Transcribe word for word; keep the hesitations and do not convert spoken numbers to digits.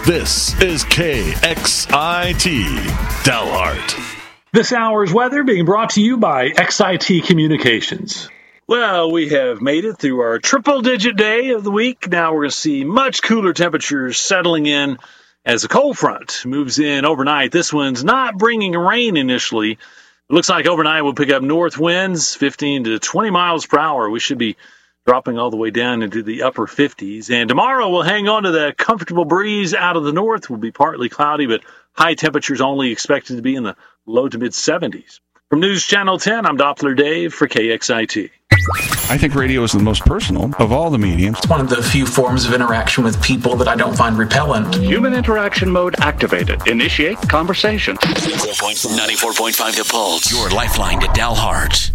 This is K X I T Dalhart. This hour's weather being brought to you by X I T Communications. Well, we have made it through our triple-digit day of the week. Now we're going to see much cooler temperatures settling in as a cold front moves in overnight. This one's not bringing rain initially. It looks like overnight we'll pick up north winds, fifteen to twenty miles per hour. We should be dropping all the way down into the upper fifties. And tomorrow we'll hang on to the comfortable breeze out of the north. Will be partly cloudy, but high temperatures only expected to be in the low to mid seventies. From News Channel ten, I'm Doppler Dave for K X I T. I think radio is the most personal of all the mediums. It's one of the few forms of interaction with people that I don't find repellent. Human interaction mode activated. Initiate conversation. ninety-four point five The Pulse, your lifeline to Dalhart.